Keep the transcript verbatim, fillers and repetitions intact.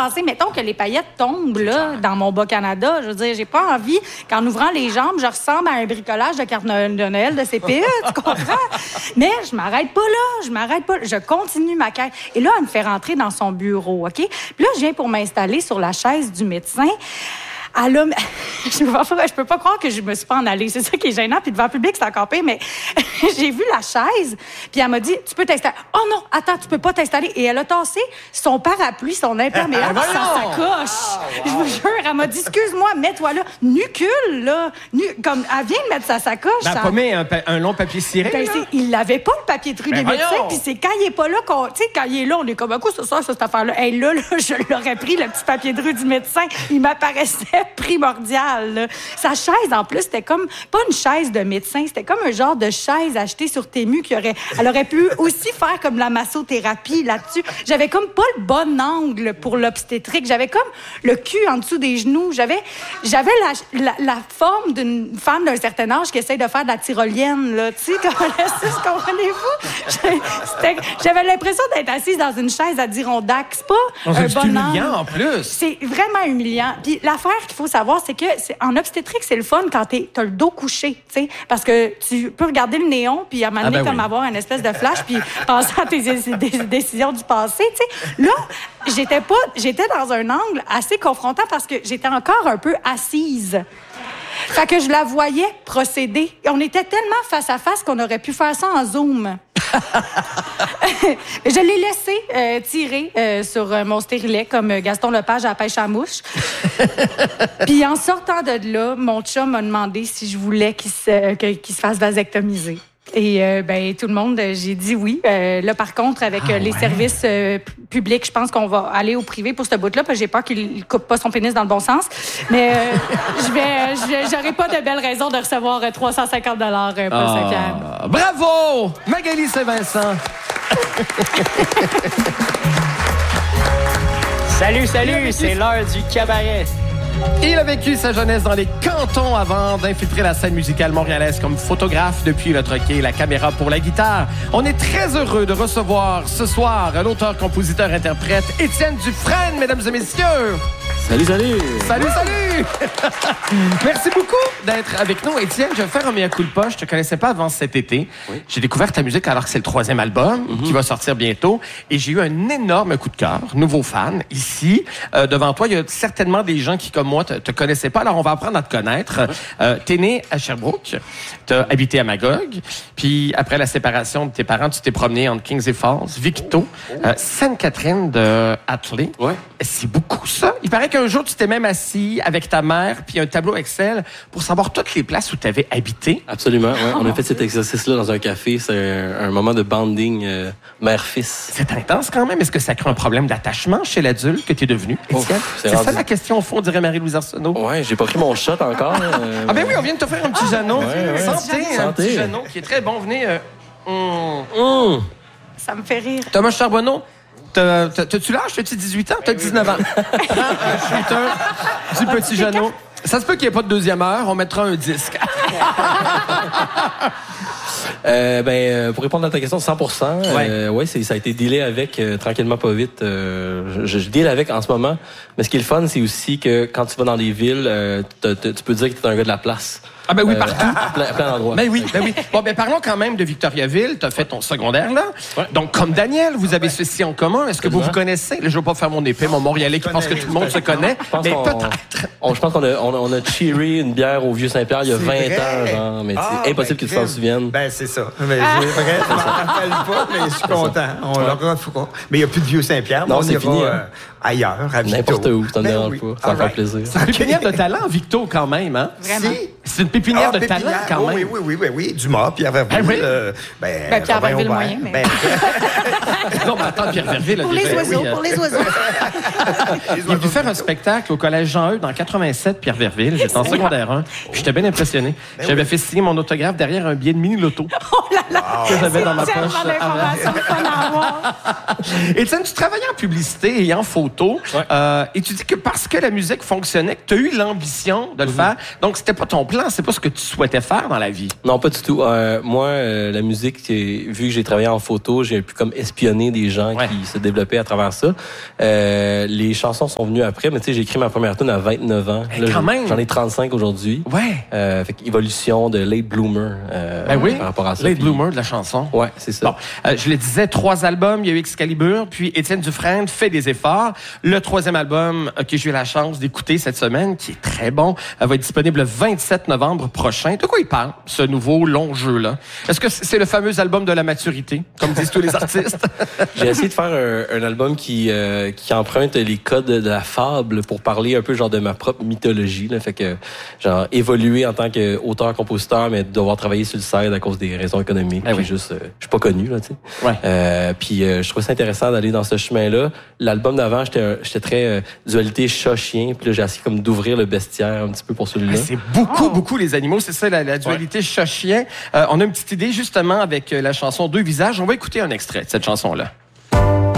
penser, mettons que les paillettes tombent là, dans mon Bas-Canada. Je veux dire, j'ai pas envie qu'en ouvrant les jambes, je ressemble à un bricolage de carte de Noël de C P E, tu comprends? Mais je m'arrête pas là, je m'arrête pas. Je continue ma quête. Et là, elle me fait rentrer dans son bureau, OK? Puis là, je viens pour m'installer sur la chaise du médecin. Elle a... je peux pas, je peux pas croire que je me suis pas en allée. C'est ça qui est gênant. Puis devant le public, c'est encore pire. Mais j'ai vu la chaise. Puis elle m'a dit, tu peux t'installer. Oh non, attends, tu peux pas t'installer. Et elle a tassé son parapluie, son imperméable, sa sacoche. Je vous jure, elle m'a dit, excuse-moi, mets-toi là. Nucule, là. Nu... Comme, elle vient de mettre sa sacoche. Ben, ça... pas mis un, pa- un long papier ciré. Ben, il l'avait pas, le papier de rue ben, des médecins. voyons. Puis c'est quand il est pas là qu'on. Tu sais, quand il est là, on est comme, à quoi ça sort, ça, cette affaire-là? Hey, là, là, je l'aurais pris, le petit papier de rue du médecin. Il m'apparaissait primordial. Là. Sa chaise, en plus, c'était comme pas une chaise de médecin, c'était comme un genre de chaise achetée sur Temu qui aurait, elle aurait pu aussi faire comme la massothérapie là-dessus. J'avais comme pas le bon angle pour l'obstétrique. J'avais comme le cul en dessous des genoux. J'avais, j'avais la, la, la forme d'une femme d'un certain âge qui essaye de faire de la tyrolienne, là. Tu sais, comprenez-vous? C'était, j'avais l'impression d'être assise dans une chaise à Dirondac. C'est pas On un c'est bon humiliant angle. en plus. C'est vraiment humiliant. Puis l'affaire qu'il faut savoir, c'est que c'est, en obstétrique, c'est le fun quand t'es, t'as le dos couché, tu sais, parce que tu peux regarder le néon puis à un moment donné, Ah ben comme oui. avoir une espèce de flash puis penser à tes dé- dé- décisions du passé, tu sais. Là, j'étais pas, j'étais dans un angle assez confrontant parce que j'étais encore un peu assise. Fait que je la voyais procéder. On était tellement face à face qu'on aurait pu faire ça en Zoom. Je l'ai laissé euh, tirer euh, sur euh, mon stérilet comme Gaston Lepage à la pêche à mouche. Puis en sortant de là, mon chum m'a demandé si je voulais qu'il se, que- qu'il se fasse vasectomiser. Et euh, ben tout le monde, euh, j'ai dit oui. Euh, là, par contre, avec euh, les services euh, p- publics, je pense qu'on va aller au privé pour ce bout-là, parce que j'ai peur qu'il coupe pas son pénis dans le bon sens. Mais euh, je vais, euh, je vais- j'aurai pas de belle raison de recevoir euh, trois cent cinquante dollars euh, pour ce câble. Ah, bravo! Magali Saint-Vincent. Salut, salut, c'est l'heure du cabaret. Il a vécu sa jeunesse dans les cantons avant d'infiltrer la scène musicale montréalaise comme photographe depuis le troquet et la caméra pour la guitare. On est très heureux de recevoir ce soir l'auteur, compositeur, interprète Étienne Dufresne, mesdames et messieurs. Salut, salut! Salut, salut! Merci beaucoup d'être avec nous. Étienne, je vais faire un mea culpa. Je te connaissais pas avant cet été. Oui. J'ai découvert ta musique alors que c'est le troisième album mm-hmm. qui va sortir bientôt. Et j'ai eu un énorme coup de cœur. Nouveau fan, ici. Euh, devant toi, il y a certainement des gens qui, comme moi, te, te connaissaient pas. Alors, on va apprendre à te connaître. Oui. Euh, t'es né à Sherbrooke. T'as habité à Magog. Puis, après la séparation de tes parents, tu t'es promené entre Kings et Falls, Victo, euh, Sainte-Catherine de Hatley. Ouais. C'est beaucoup, ça. Il paraît qu'un jour, tu t'es même assis avec ta mère puis un tableau Excel pour savoir toutes les places où tu avais habité. Absolument, ouais. On a fait cet exercice-là dans un café. C'est un, un moment de bonding euh, mère-fils. C'est intense quand même. Est-ce que ça crée un problème d'attachement chez l'adulte que tu es devenu, Étienne? Ouf, c'est c'est rendu... ça la question au fond, dirait Marie-Louise Arsenault. Ouais, j'ai pas pris mon shot encore. Euh... Ah ben oui, on vient de t'offrir un petit Ah, Jeannot. ouais, ouais. Santé, un Santé. petit Jeannot qui est très bon. Venez. Euh... hum. Mmh. Ça me fait rire. Thomas Charbonneau, t'as- t'as- t'as-tu l'âge? T'as-tu dix-huit ans? T'as dix-neuf ans. Prends un shooter du petit Jeannot. Ça se peut qu'il n'y ait pas de deuxième heure. On mettra un disque. Euh, ben, euh, pour répondre à ta question, cent pour cent. Ouais. Euh, ouais, c'est, ça a été dealé avec euh, tranquillement, pas vite. Euh, je, je deal avec en ce moment. Mais ce qui est le fun, c'est aussi que quand tu vas dans des villes, euh, t'as- t'as- tu peux dire que t'es un gars de la place. Ah ben oui, Euh, partout. à plein, à plein d'endroits. Ben oui, ben oui. Bon, ben parlons quand même de Victoriaville. Tu as fait ton secondaire là. Ouais. Donc, comme Daniel, vous avez ceci en commun. Est-ce que vous vous Absolument. connaissez? Là, je veux pas faire mon épée, mon Montréalais qui pense que tout le monde se connaît. Je pense Mais qu'on- peut-être. on- je pense qu'on a, on a, on a cheeré une bière au Vieux-Saint-Pierre il y a C'est vingt vrai? ans, genre. Mais Ah, c'est impossible ben, que tu t'en crème. souviennes. Ben, c'est ça. Mais c'est vrai, je m'en rappelle pas, mais je suis content. On le refera. Mais il n'y a plus de Vieux-Saint-Pierre. Non, on c'est ira, fini, euh, hein. ailleurs, à Victo. N'importe où, ça ne Ben dérange oui. pas. Ça All fait right. plaisir. C'est une pépinière de talent, Victo, quand même, hein? Vraiment. Si. C'est une pépinière Ah, de talent, pépinière. quand Oh, même. oui, oui, oui, oui, oui. Dumas, Pierre Verville. Ah oui? euh, ben, Ben, Pierre Robin Verville Aubert. moyen, mais- Ben, Non, mais attends, Pierre Verville. a Pour les déjà- oiseaux, oui, euh, pour les oiseaux. Il est venu faire un spectacle au Collège Jean-Eudes en quatre-vingt-sept, Pierre Verville. J'étais en secondaire un. Puis j'étais bien impressionné. J'avais fait signer mon autographe derrière un billet de mini-loto Oh là là! que j'avais dans ma poche. Tellement d'informations fun à avoir. Étienne, tu travaillais en publicité et en photo. Ouais. Euh, et tu dis que parce que la musique fonctionnait, que tu as eu l'ambition de le faire. Donc, c'était pas ton plan plan, c'est pas ce que tu souhaitais faire dans la vie. Non, pas du tout. Euh, moi, euh, la musique, vu que j'ai travaillé en photo, j'ai pu comme espionner des gens ouais. qui se développaient à travers ça. Euh, les chansons sont venues après, mais tu sais, j'ai écrit ma première tune à vingt-neuf ans. Hey, Là, quand même. J'en ai trente-cinq aujourd'hui. Ouais. Euh, fait évolution de Late Bloomer euh, ben oui, par rapport à ça. Late puis... Bloomer de la chanson. Ouais, c'est ça. Bon, euh, je le disais, trois albums, il y a eu Excalibur, puis Étienne Dufresne fait des efforts. Le troisième album euh, que j'ai eu la chance d'écouter cette semaine, qui est très bon, euh, va être disponible le vingt-sept novembre prochain. De quoi il parle, ce nouveau long jeu-là? Est-ce que c'est le fameux album de la maturité, comme disent tous les artistes? J'ai essayé de faire un, un album qui, euh, qui emprunte les codes de la fable pour parler un peu genre de ma propre mythologie. Là. Fait que, genre, évoluer en tant qu'auteur-compositeur, mais devoir travailler sur le side à cause des raisons économiques. Ah oui. Juste, euh, je suis pas connu, là, tu sais. Ouais. Euh, puis euh, je trouvais ça intéressant d'aller dans ce chemin-là. L'album d'avant, j'étais, j'étais très euh, dualité chat-chien. Puis là, j'ai essayé comme d'ouvrir le bestiaire un petit peu pour celui-là. Ah, c'est beaucoup, oh. beaucoup les animaux. C'est ça, la, la dualité ouais. chat-chien. Euh, on a une petite idée, justement, avec la chanson Deux visages. On va écouter un extrait de cette chanson-là.